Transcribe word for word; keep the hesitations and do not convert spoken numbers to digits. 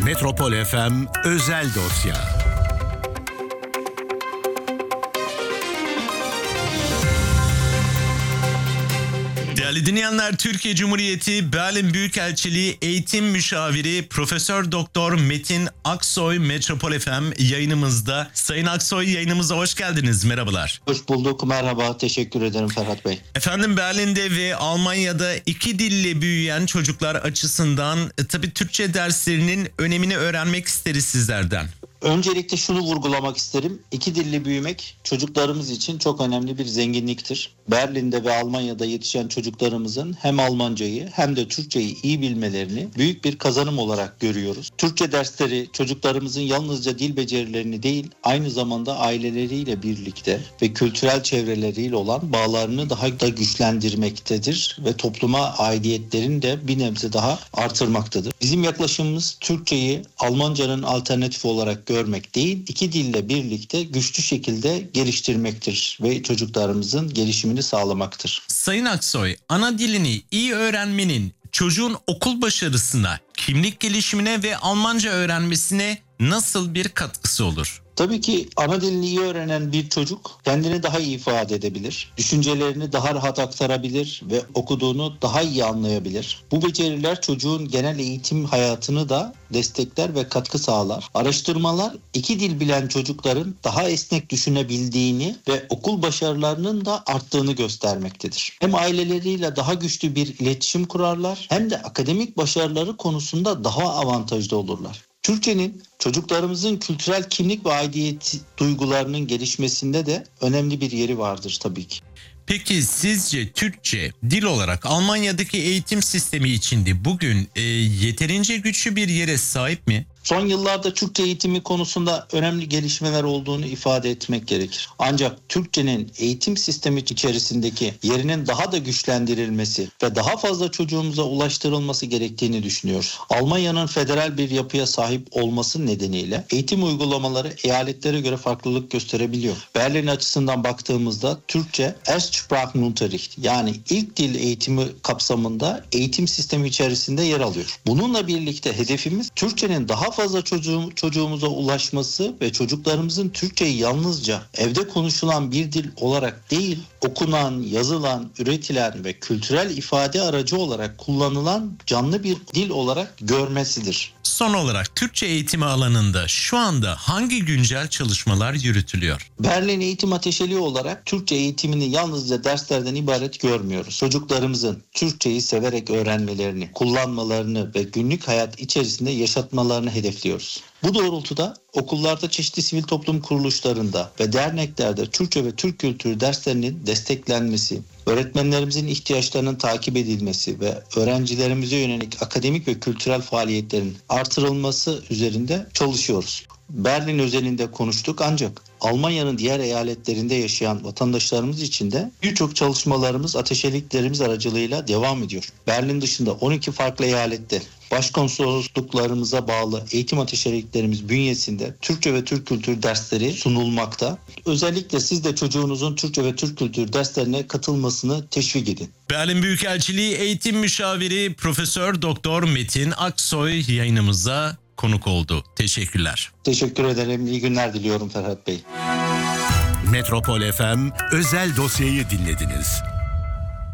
Metropol F M Özel Dosya. Değerli dinleyenler, Türkiye Cumhuriyeti Berlin Büyükelçiliği Eğitim Müşaviri Profesör Doktor Metin Aksoy Metropol F M yayınımızda. Sayın Aksoy, yayınımıza hoş geldiniz. Merhabalar. Hoş bulduk. Merhaba. Teşekkür ederim Ferhat Bey. Efendim, Berlin'de ve Almanya'da iki dille büyüyen çocuklar açısından e, tabii Türkçe derslerinin önemini öğrenmek isteriz sizlerden. Öncelikle şunu vurgulamak isterim. İki dilli büyümek çocuklarımız için çok önemli bir zenginliktir. Berlin'de ve Almanya'da yetişen çocuklarımızın hem Almancayı hem de Türkçeyi iyi bilmelerini büyük bir kazanım olarak görüyoruz. Türkçe dersleri çocuklarımızın yalnızca dil becerilerini değil, aynı zamanda aileleriyle birlikte ve kültürel çevreleriyle olan bağlarını daha da güçlendirmektedir ve topluma aidiyetlerini de bir nebze daha artırmaktadır. Bizim yaklaşımımız Türkçeyi Almancanın alternatifi olarak görmek değil, iki dille birlikte güçlü şekilde geliştirmektir ve çocuklarımızın gelişimini sağlamaktır. Sayın Aksoy, ana dilini iyi öğrenmenin çocuğun okul başarısına, kimlik gelişimine ve Almanca öğrenmesine nasıl bir katkısı olur? Tabii ki ana dilini iyi öğrenen bir çocuk kendini daha iyi ifade edebilir, düşüncelerini daha rahat aktarabilir ve okuduğunu daha iyi anlayabilir. Bu beceriler çocuğun genel eğitim hayatını da destekler ve katkı sağlar. Araştırmalar iki dil bilen çocukların daha esnek düşünebildiğini ve okul başarılarının da arttığını göstermektedir. Hem aileleriyle daha güçlü bir iletişim kurarlar hem de akademik başarıları konusunda daha avantajlı olurlar. Türkçenin çocuklarımızın kültürel kimlik ve aidiyet duygularının gelişmesinde de önemli bir yeri vardır tabii ki. Peki sizce Türkçe dil olarak Almanya'daki eğitim sistemi içinde bugün e, yeterince güçlü bir yere sahip mi? Son yıllarda Türkçe eğitimi konusunda önemli gelişmeler olduğunu ifade etmek gerekir. Ancak Türkçenin eğitim sistemi içerisindeki yerinin daha da güçlendirilmesi ve daha fazla çocuğumuza ulaştırılması gerektiğini düşünüyoruz. Almanya'nın federal bir yapıya sahip olması nedeniyle eğitim uygulamaları eyaletlere göre farklılık gösterebiliyor. Berlin açısından baktığımızda Türkçe Erstsprachenunterricht yani ilk dil eğitimi kapsamında eğitim sistemi içerisinde yer alıyor. Bununla birlikte hedefimiz Türkçenin daha fazla çocuğum, çocuğumuza ulaşması ve çocuklarımızın Türkçeyi yalnızca evde konuşulan bir dil olarak değil, okunan, yazılan, üretilen ve kültürel ifade aracı olarak kullanılan canlı bir dil olarak görmesidir. Son olarak Türkçe eğitimi alanında şu anda hangi güncel çalışmalar yürütülüyor? Berlin Eğitim Ateşeliği olarak Türkçe eğitimini yalnızca derslerden ibaret görmüyoruz. Çocuklarımızın Türkçeyi severek öğrenmelerini, kullanmalarını ve günlük hayat içerisinde yaşatmalarını hedefliyoruz. Bu doğrultuda okullarda, çeşitli sivil toplum kuruluşlarında ve derneklerde Türkçe ve Türk kültürü derslerinin desteklenmesi, öğretmenlerimizin ihtiyaçlarının takip edilmesi ve öğrencilerimize yönelik akademik ve kültürel faaliyetlerin artırılması üzerinde çalışıyoruz. Berlin özelinde konuştuk ancak Almanya'nın diğer eyaletlerinde yaşayan vatandaşlarımız için de birçok çalışmalarımız ateşeliklerimiz aracılığıyla devam ediyor. Berlin dışında on iki farklı eyalette başkonsolosluklarımıza bağlı eğitim ateşeliklerimiz bünyesinde Türkçe ve Türk kültürü dersleri sunulmakta. Özellikle siz de çocuğunuzun Türkçe ve Türk kültürü derslerine katılmasını teşvik edin. Berlin Büyükelçiliği Eğitim Müşaviri Profesör Doktor Metin Aksoy yayınımıza konuk oldu. Teşekkürler. Teşekkür ederim. İyi günler diliyorum Ferhat Bey. Metropol F M Özel Dosya'yı dinlediniz.